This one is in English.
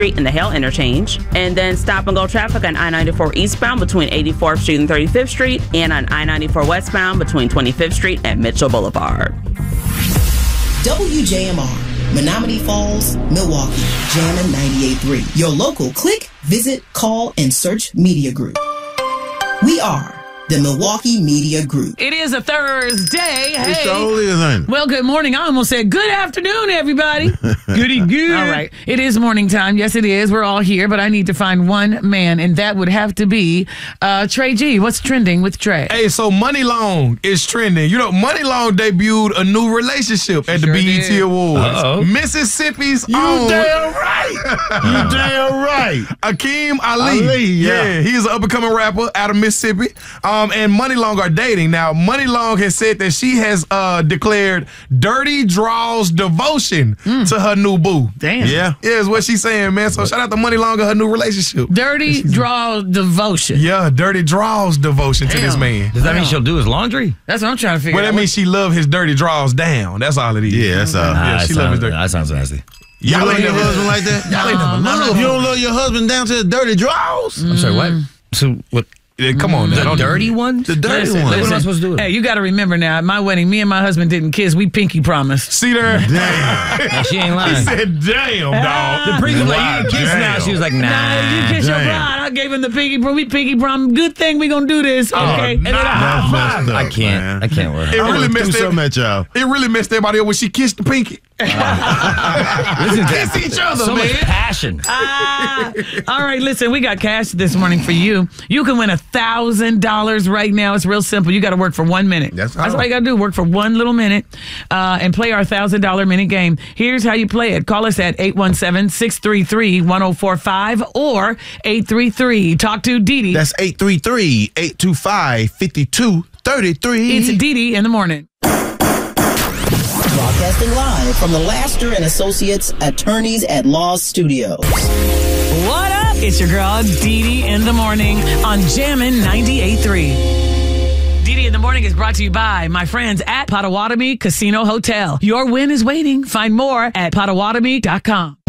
in the Hale interchange, and then stop and go traffic on I-94 eastbound between 84th Street and 35th Street, and on I-94 westbound between 25th Street and Mitchell Boulevard. WJMR, Menominee Falls, Milwaukee, Jammin' 98.3. Your local click, visit, call, and search media group. We are the Milwaukee Media Group. It is a Thursday. Hey. It's only a thing. Well, good morning. I almost said good afternoon, everybody. Goody good. All right. It is morning time. Yes, it is. We're all here, but I need to find one man, and that would have to be Trey G. What's trending with Trey? Hey, so Money Long is trending. You know, Money Long debuted a new relationship at the BET Awards. Uh-oh. Mississippi's You own. damn right. You damn right. Akeem Ali. Yeah. He's an up-and-coming rapper out of Mississippi. And Money Long are dating. Now, Money Long has said that she has declared dirty draws devotion to her new boo. Damn. Yeah. Yeah, is what she's saying, man. So shout out to Money Long and her new relationship. Dirty draw devotion. Yeah, dirty draws devotion to this man. Does that mean she'll do his laundry? That's what I'm trying to figure Well, out. that means she love his dirty draws down. That's all it is. Yeah, that's all. Yeah, she love his dirty. That sounds nasty. You Y'all love ain't your never- husband like that? Y'all ain't never love You don't love your husband down to the dirty draws? I'm sorry, what? So what? Yeah, come on now. The don't do dirty that. one? The dirty Listen, one. What am I supposed to do with it? Hey, you got to remember now, at my wedding, me and my husband didn't kiss. We pinky promised. See there? Damn. Now, she ain't lying. He said, damn, dog. The priest was like, Wow, you kiss damn. now. She was like, nah. Nah, you kiss your damn. bride. I gave him the pinky promise. We pinky promise. Good thing we gonna do this. Okay. And then nah. I- That's messed up, I can't. man. I can't wear It her. I really really messed threw something at y'all. It really messed everybody up when she kissed the pinky. Listen to Kiss each other, so man. much passion. All right, listen, we got cash this morning for you. You can win $1,000 right now. It's real simple. You got to work for 1 minute. That's all. all you got to do. Work for 1 little minute and play our $1,000 minute game. Here's how you play it. Call us at 817-633-1045 or 833. Talk to Dee Dee. That's 833-825-5233. It's Dee Dee in the morning. Broadcasting live from the Laster and Associates Attorneys at Law Studios. What up? It's your girl, Dee Dee in the morning on Jammin' 98.3. Dee Dee in the morning is brought to you by my friends at Potawatomi Casino Hotel. Your win is waiting. Find more at Potawatomi.com.